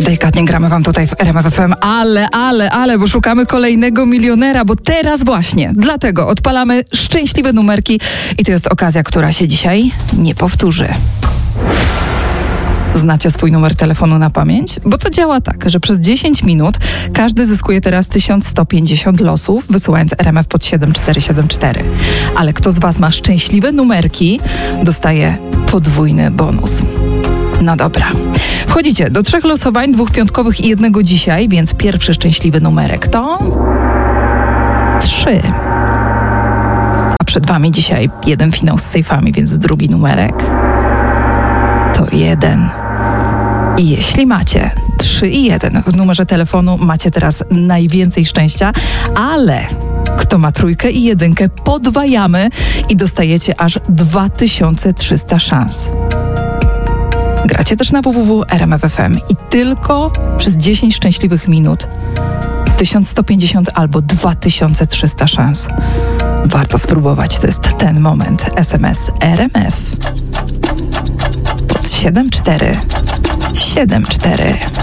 Delikatnie gramy wam tutaj w RMF FM, ale, bo szukamy kolejnego milionera, bo teraz właśnie, dlatego odpalamy szczęśliwe numerki i to jest okazja, która się dzisiaj nie powtórzy. Znacie swój numer telefonu na pamięć? Bo to działa tak, że przez 10 minut każdy zyskuje teraz 1150 losów, wysyłając RMF pod 7474. Ale kto z was ma szczęśliwe numerki, dostaje podwójny bonus. No dobra. Wchodzicie do 3 losowań, 2 piątkowych i 1 dzisiaj, więc pierwszy szczęśliwy numerek to 3. A przed wami dzisiaj jeden finał z sejfami, więc drugi numerek to 1. I jeśli macie 3 i 1 w numerze telefonu, macie teraz najwięcej szczęścia, ale kto ma 3 i 1, podwajamy i dostajecie aż 2300 szans. Gracie też na www.rmf.fm i tylko przez 10 szczęśliwych minut 1150 albo 2300 szans. Warto spróbować, to jest ten moment. SMS RMF pod 7474.